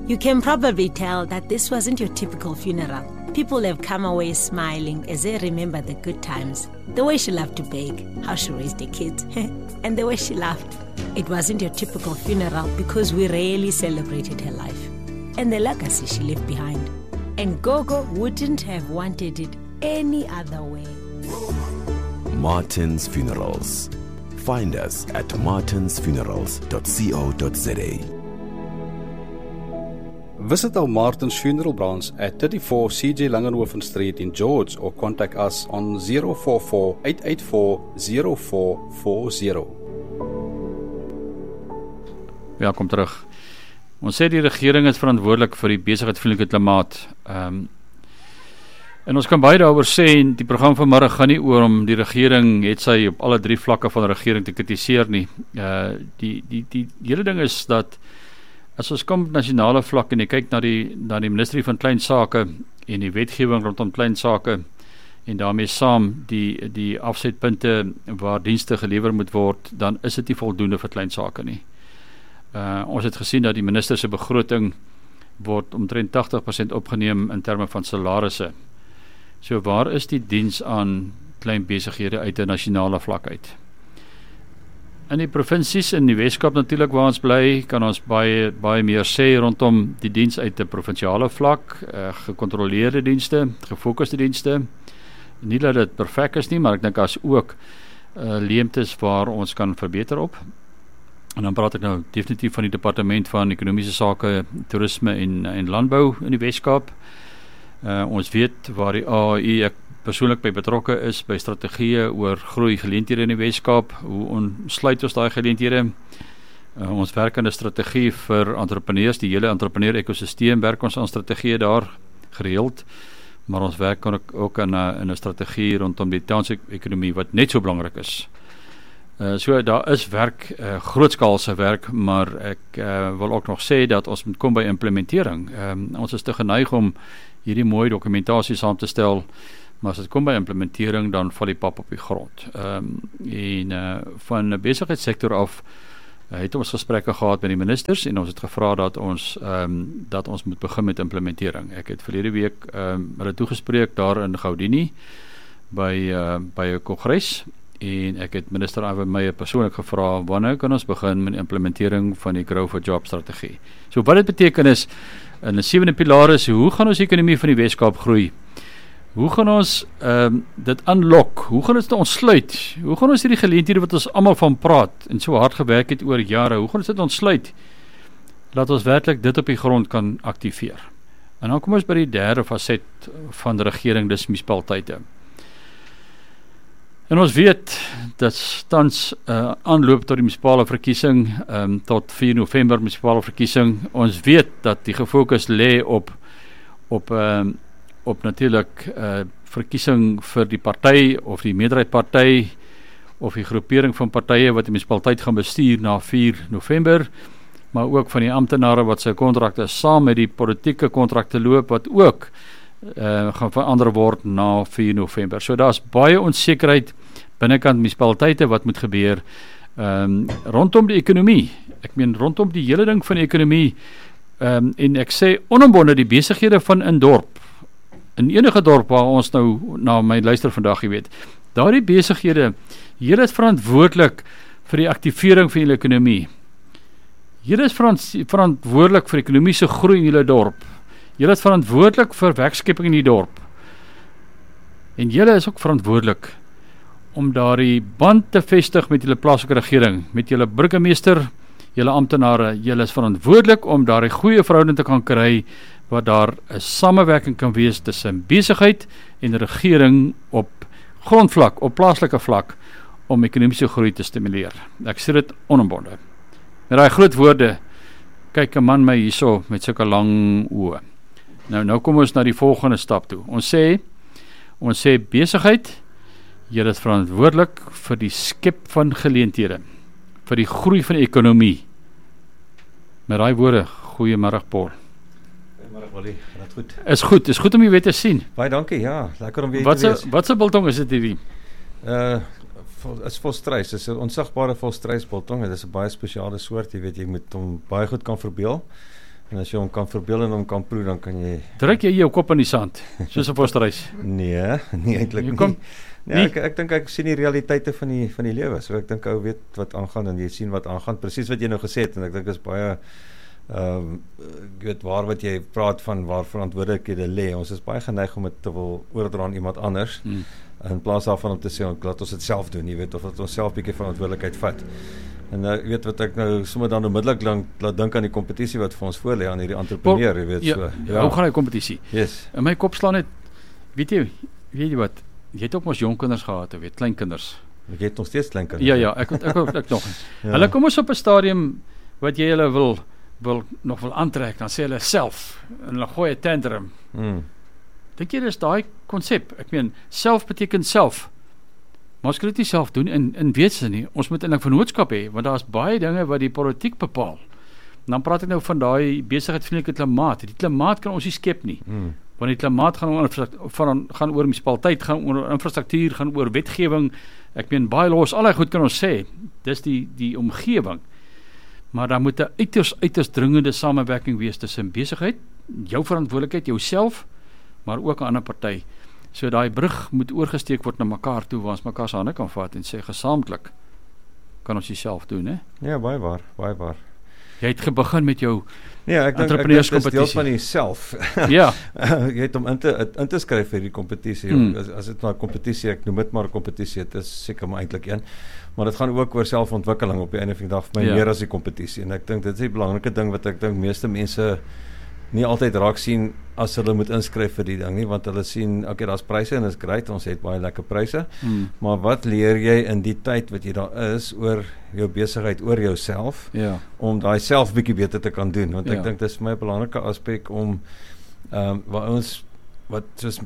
You can probably tell that this wasn't your typical funeral. People have come away smiling as they remember the good times, the way she loved to bake, how she raised her kids, and the way she laughed. It wasn't your typical funeral because we rarely celebrated her life and the legacy she left behind. And Gogo wouldn't have wanted it any other way. Martin's Funerals. Find us at martinsfunerals.co.za. Visit our Martin's Funeral branch at 34 CJ Langenhoven Street in George or contact us on 044-884-0440. Welkom terug. Ons sê die regering is verantwoordelik vir die besigheidsvriendelike klimaat. En ons kan baie daaroor sê, en die program vanmiddag gaan nie oor om die regering, het sy op alle 3 vlakke van die regering te kritiseer nie. Die hele ding is dat, as ons kom op nasionale vlak en jy kyk na die ministerie van klein sake en die wetgewing rondom klein sake en daarmee saam die afsetpunte waar dienste gelewer moet word, dan is dit nie voldoende vir klein sake nie. Ons het gesien dat die minister se begroting word omtrent 80% opgeneem in terme van salarisse. So waar is die diens aan klein besighede uit 'n nasionale vlak uit? In die provinsies in die Weskaap natuurlik waar ons bly, kan ons baie meer sê rondom die diens uit 'n provinsiale vlak, gekontroleerde dienste, gefokuste dienste. Nie dat dit perfek is nie, maar ek dink as ook leemtes waar ons kan verbeter op. En dan praat ek nou definitief van die departement van ekonomiese sake, toerisme en landbou in die Weskaap. Ons weet waar die AAI ek persoonlik by betrokke is, by strategieë oor groei geleenthede in die Weskaap, hoe ontsluit ons daai geleenthede. Ons werk aan 'n strategie vir entrepreneurs, die hele entrepreneur ekosisteem werk ons aan strategieë daar gereeld, maar ons werk ook aan 'n strategie rondom die township-ekonomie wat net so belangrik is. So daar is werk, grootskaalse werk, maar ek wil ook nog sê dat ons moet kom by implementering. Ons is te geneig om hierdie mooi dokumentasie saam te stel, maar as dit kom by implementering, dan val die pap op die grond. Van die besigheidssektor af het ons gesprekke gehad met die ministers en ons het gevra dat ons moet begin met implementering. Ek het verlede week hulle toegespreek daar in Gaudini by 'n kongres en ek het minister Ivan Meyer persoonlik gevra, wanneer kan ons begin met die implementering van die Grow for Jobs strategie? So wat dit beteken is, in die 7de pilaar is, hoe gaan ons die ekonomie van die Weskaap groei? Hoe gaan ons dit unlock? Hoe gaan ons dit ontsluit? Hoe gaan ons hierdie geleenthede wat ons almal van praat en so hard gewerk het oor jare, hoe gaan ons dit ontsluit? Laat ons werklik dit op die grond kan aktiveer. En dan kom ons by die 3de faset van die regering, dis munisipaliteite. En ons weet dat tans aanloop tot die munisipale verkiesing, tot 4 November munisipale verkiesing. Ons weet dat die gefokus lê op natuurlik verkiesing vir die party of die meerderheidsparty of die groepering van partye wat die munisipaliteit gaan bestuur na 4 November, maar ook van die amptenare wat sy kontrakte saam met die politieke kontrakte loop wat ook gaan verander word na 4 November. So daar's baie onsekerheid binnekant munisipaliteite wat moet gebeur rondom die ekonomie. Ek meen rondom die hele ding van die ekonomie en ek sê onombonde die besighede van 'n dorp, in enige dorp waar ons nou na my luister vandag, jy weet, daardie besighede, julle is verantwoordelik vir die aktivering van julle ekonomie. Julle is verantwoordelik vir ekonomiese groei in julle dorp. Julle is verantwoordelik vir werkskeping in die dorp. En julle is ook verantwoordelik om daardie band te vestig met julle plaaslike regering, met julle burgemeester, julle amptenare. Julle is verantwoordelik om daardie goeie verhouding te kan kry, waar daar 'n samewerking kan wees tussen besigheid en regering op grondvlak, op plaaslike vlak, om ekonomiese groei te stimuleer. Ek sê dit onombonde. Met daai groot woorde, kyk 'n man my hierso met sulke lang oë. Nou kom ons na die volgende stap toe. Ons sê besigheid, jy is verantwoordelik vir die skep van geleenthede, vir die groei van die ekonomie. Met daai woorde, goeiemôre Paul. Goeiemôre Willie, gaat goed? Is goed om jy weer te sien. Baie dankie, ja, lekker om weer te wees. Wat se biltong is dit hierdie? Is volstruis, is 'n onsigbare volstruisbiltong. Dit is 'n baie spesiale soort, jy weet, jy moet hom baie goed kan verbeel. En as jy hom kan verbeel en hom kan proe, dan kan jy... Druk jy jou kop in die sand, soos 'n Forsterys? Nee, eintlik nie. Nee, ek dink ek sien die realiteite van die lewe. So ek dink ou weet wat aangaan en jy sien wat aangaan. Presies wat jy nou gesê het en ek dink is baie ek weet waar wat jy praat van waar verantwoordelikhede lê. Ons is baie geneig om dit te wil oordra aan iemand anders. In plaas daarvan om te sê laat ons dit self doen, jy weet, of dat ons self 'n bietjie verantwoordelikheid vat. En ek weet wat ek nou sommer dan onmiddellik laat dink aan die kompetisie wat vir ons voor lê aan hierdie entrepreneur, jy weet so. Ja, hoe gaan hy kompetisie? Yes. In my kop slaan net, weet jy wat? Jy het ook ons jong kinders gehad, weet, kleinkinders. Ek het nog steeds kleinkinders. Ja, ek nog. Ja. Hulle kom ons op 'n stadium wat jy hulle wil aantrek, dan sê hulle self en hulle gooi 'n tantrum. Dink jy dis daai konsep? Ek meen, self beteken self. Maar ons kan dit nie self doen en weet ze nie. Ons moet eintlik vennootskap hê, want daar's baie dinge wat die politiek bepaal. En dan praat ek nou van daai besigheidsvriendelike klimaat. Die klimaat kan ons nie skep nie. Want die klimaat gaan oor munisipaliteit, gaan oor infrastruktuur, gaan oor wetgewing. Ek meen, bylaws, al die goed kan ons sê. Dis die omgewing. Maar daar moet 'n uiters dringende samewerking wees tussen besigheid, jou verantwoordelikheid, jouself, maar ook 'n ander party. So daai brug moet oorgesteek word na mekaar toe, waar ons mekaar se hande kan vat en sê gesamentlik kan ons dit self doen, hè? Ja, baie waar. Jy het begin met jou ek dink dit is deel van jouself. Ja. Jy het om in te skryf vir die kompetisie. As dit maar 'n kompetisie, ek noem dit maar 'n kompetisie, dit is seker maar eintlik een. Maar dit gaan ook oor selfontwikkeling op die einde van die dag vir my meer as die kompetisie. En ek dink dit is 'n belangrike ding wat ek dink meeste mense nie altyd raak sien as hulle moet inskryf vir die ding nie, want hulle sien, okay, daar's pryse en dit is great, ons het baie lekker pryse, maar wat leer jy in die tyd wat jy daar is oor jou besigheid, oor jouself, om daai self bietjie beter te kan doen, want ek dink dit is vir my 'n belangrike aspek om waar ons, wat soos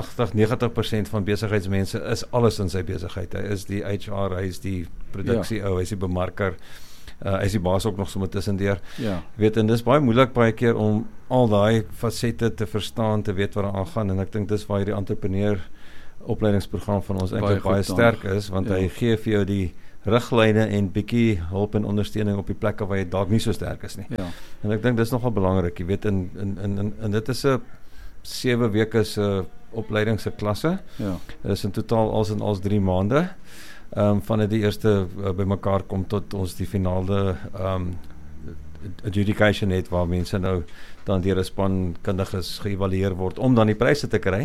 80-90% van besigheidsmense is alles in sy besigheid, hy is die HR, hy is die produksie ou, hy is die bemarker, hy is die baas ook nog sommer tussendeur. Weet, en dis baie moeilik baie keer om al daai fasette te verstaan, te weet wat daar aangaan, en ek dink dis waar hierdie entrepreneur opleidingsprogram van ons eintlik baie sterk is, want hy gee vir jou die riglyne en bietjie hulp en ondersteuning op die plekke waar jy dalk nie so sterk is nie. En ek dink dis nogal belangrik, jy weet, en dit is 'n 7 weke se opleidingse klasse. Dit is in totaal als 3 maande. Van die eerste bymekaar kom tot ons die finale adjudication het, waar mense nou dan deur 'n span kundiges geëvalueer word om dan die pryse te kry.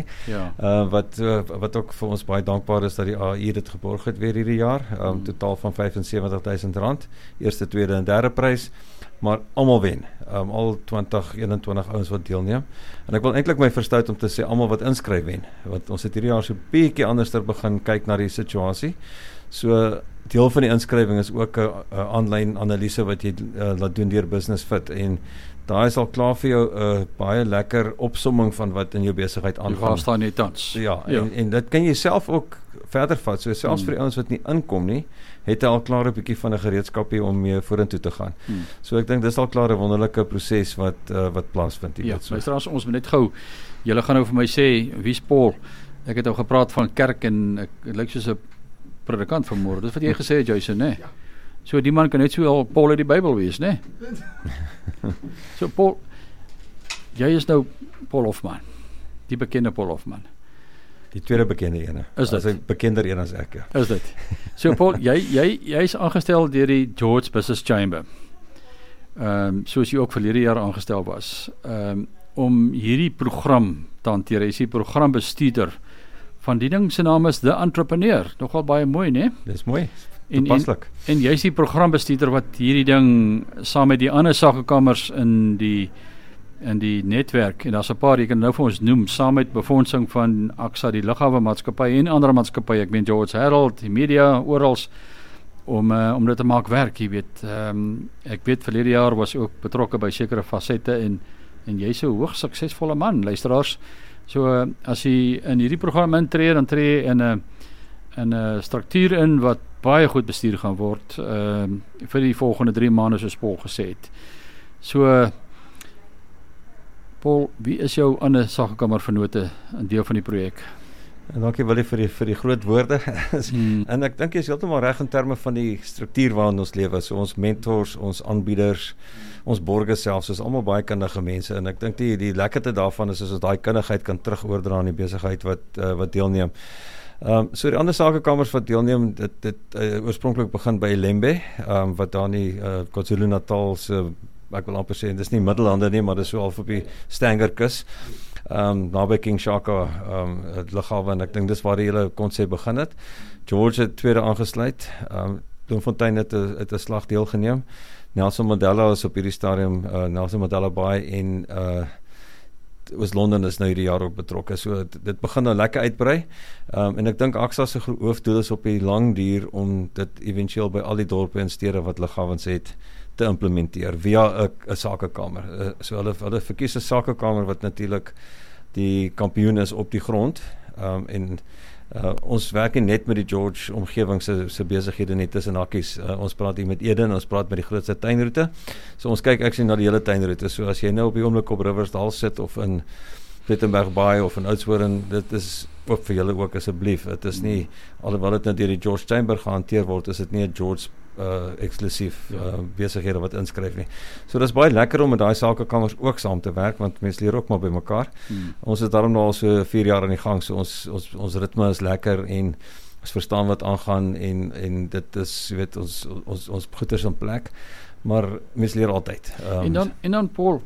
Wat ook vir ons baie dankbaar is dat die AI dit geborg het weer hierdie jaar. Totaal van R75,000, eerste, tweede en derde prys, maar almal wen. Al 21 ouens wat deelneem. En ek wil eintlik my verstout om te sê almal wat inskryf wen, want ons het hierdie jaar so 'n bietjie anderster begin kyk na die situasie. So deel van die inskrywing is ook 'n aanlyn analise wat jy laat doen deur Business Fit, en daar is al klaar vir jou 'n baie lekker opsomming van wat in jou besigheid aangaan. Jy staan net tans. En dit kan jy self ook verder vat. So selfs vir die ouens wat nie inkom nie, het al klaar 'n bietjie van 'n gereedskapie om mee vorentoe te gaan. So ek dink dis al klaar 'n wonderlike proses wat plaasvind. Luisteraars, ons moet net gou, julle gaan nou vir my sê, wie's Paul? Ek het nou gepraat van kerk en ek lyk soos 'n predikant vanmôre. Dis wat jy gesê het, Jason, né? So die man kan net so al Paul uit die Bybel wees, né? So Paul, jy is nou Paul Hofman, die bekende Paul Hofman. Die tweede bekende ene. Is dit? As 'n bekender een as ek, ja. Is dit? So Paul, jy is aangestel deur die George Business Chamber. Soos jy ook verlede jaar aangestel was. Om hierdie program te hanteer. Jy is die programbestuurder van die ding, se naam is The Entrepreneur. Nogal baie mooi, né? Dis mooi. Toepaslik. En jy is die programbestuurder wat hierdie ding saam met die ander sakekamers in die netwerk, en daar's 'n paar, jy kan nou vir ons noem, saam met befondsing van AXA, die lughawe maatskappy en ander maatskappye, ek meen George Herald, die media, orals, om dit te maak werk, jy weet. Ek weet verlede jaar was ook betrokke by sekere fasette, en jy's 'n hoogs suksesvolle man, luisteraars. So as jy in hierdie program intree, dan tree in 'n struktuur in wat baie goed bestuur gaan word vir die volgende 3 maande, soos Paul gesê het. So Paul, wie is jou ander sakekamervennote in deel van die projek? En dankie Willie vir die groot woorde. En ek dink jy is heeltemal reg in terme van die struktuur waarin ons lewe. So ons mentors, ons aanbieders, ons borgers selfs, is almal baie kundige mense en ek dink die lekkerte daarvan is as ons daai kundigheid kan terugoordra aan die besigheid wat deelneem. So die ander sakekamers wat deelneem, dit oorspronklik begin by Lembe, wat daar in KwaZulu-Natal se, ek wil amper sê, dis nie Middellande nie, maar dis so half op die Stangerkus, naby King Shaka lughawe, en ek dink dis waar die hele konsep begin het. George het tweede aangesluit, Bloemfontein het 'n slag deelgeneem. Nelson Mandela is op hierdie stadium, Nelson Mandela Bay en Oos-London is nou hierdie jaar ook betrokke, so dit begin nou lekker uitbrei, en ek dink AXA se hoofdoel is op die lang duur om dit eventueel by al die dorpe en stede wat lughawens het te implementeer via 'n sakekamer. So hulle verkies 'n sakekamer wat natuurlik die kampioen is op die grond, en ons werk nie net met die George omgewing se besighede net tussen hakkies. Ons praat hier met Eden, ons praat met die grootste tuinroete. So ons kyk actually na die hele tuinroete. So as jy nou op die oomblik op Riversdal sit of in Plettenberg Bay of in Oudtshoorn, dit is ook vir julle ook asseblief. Dit is nie, alhoewel dit nou deur die George Chamber gehanteer word, is dit nie 'n George eksklusief besighede wat inskryf nie. So dis baie lekker om met daai sakekamers ook saam te werk, want mense leer ook maar by mekaar. Ons is daarom nou al so 4 jaar aan die gang, so ons ritme is lekker en ons verstaan wat aangaan en dit is, jy weet, ons goeders in plek, maar mense leer altyd. En dan Paul,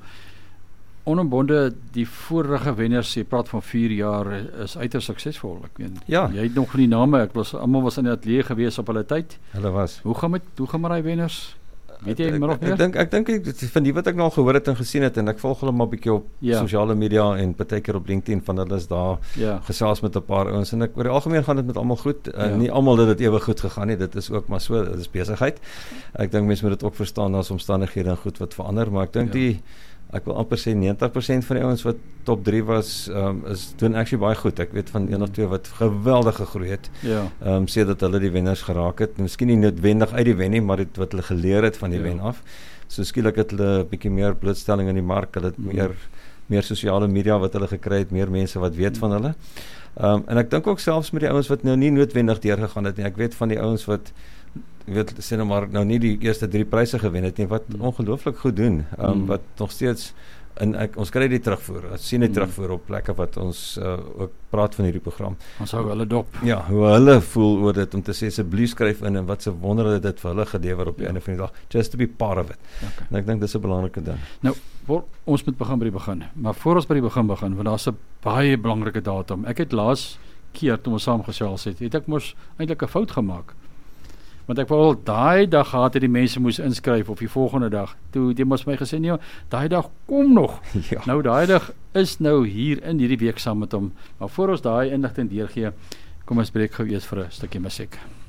onombonde die vorige wenners, jy praat van 4 jaar, is uiters suksesvol. Ek weet, ja. Jy het nog van die name, almal was in die ateljee gewees op hulle tyd. Hulle was. Hoe gaan met daai wenners? Weet jy maar of meer? Ek dink van die wat ek nou al gehoor het en gesien het, en ek volg hulle maar bietjie op sosiale media en partykeer op LinkedIn, van hulle is daar gesels met 'n paar ouens, en oor die algemeen gaan dit met almal goed. Nie almal het dit ewe goed gegaan nie, dit is ook maar so, dit is besigheid. Ek dink mense moet dit ook verstaan as omstandighede en goed wat verander, maar ek dink ek wil amper sê 90% van die ouens wat top 3 was, is doen actually baie goed. Ek weet van 1 of 2 wat geweldig gegroei het. Sê dat hulle die wenners geraak het. Miskien nie noodwendig uit die wen nie, maar dit wat hulle geleer het van die wen af. So skielik het hulle 'n bietjie meer blootstelling in die mark, hulle het meer sosiale media wat hulle gekry het, meer mense wat weet van hulle. En ek dink ook selfs met die ouens wat nou nie noodwendig deurgegaan het nie. Ek weet van die ouens wat sê nou maar nou nie die eerste 3 pryse gewen het nie, wat ongelooflik goed doen, wat nog steeds, en ons kry die terugvoer, sien die terugvoer op plekke wat ons ook praat van hierdie program. Ons hou hulle dop. Ja, hoe hulle voel oor dit, om te sê asseblief skryf in, en wat se wonder dit vir hulle gelewer op die einde van die dag, just to be part of it. En ek dink dis 'n belangrike ding. Nou, ons moet begin by die begin, maar voor ons by die begin, want daar's 'n baie belangrike datum. Ek het laas keer, toe ons saamgesels het ek mos eintlik 'n fout gemaak. Want ek wou daai dag gehad het die mense moes inskryf op die volgende dag. Toe die mos my gesê, nee, daai dag kom nog. Nou daai dag is nou hier in hierdie week saam met hom. Maar voor ons daai inligting deurgee, kom ons breek gou eers vir 'n stukkie musiek.